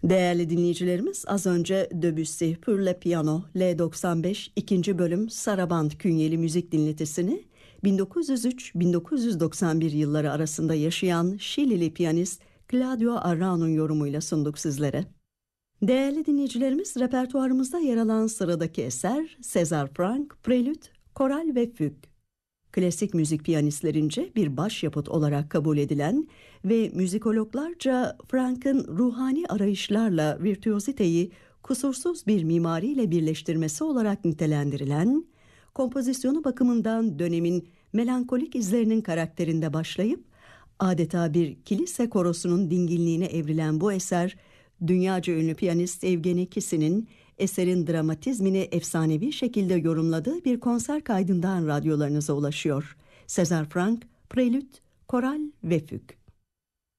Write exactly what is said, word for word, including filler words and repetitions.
Değerli dinleyicilerimiz, az önce Debussy Pour le Piano L doksan beş ikinci bölüm Saraband künyeli müzik dinletisini bin dokuz yüz üç bin dokuz yüz doksan bir yılları arasında yaşayan Şilili piyanist Claudio Arrau'nun yorumuyla sunduk sizlere. Değerli dinleyicilerimiz, repertuarımızda yer alan sıradaki eser César Franck, Prelüt, Koral ve Füg. Klasik müzik piyanistlerince bir başyapıt olarak kabul edilen ve müzikologlarca Franck'ın ruhani arayışlarla virtüoziteyi kusursuz bir mimariyle birleştirmesi olarak nitelendirilen, kompozisyonu bakımından dönemin melankolik izlerinin karakterinde başlayıp adeta bir kilise korosunun dinginliğine evrilen bu eser, dünyaca ünlü piyanist Evgeni Kisin'in eserin dramatizmini efsanevi şekilde yorumladığı bir konser kaydından radyolarınıza ulaşıyor. César Franck, Prelüt, Koral ve Füg.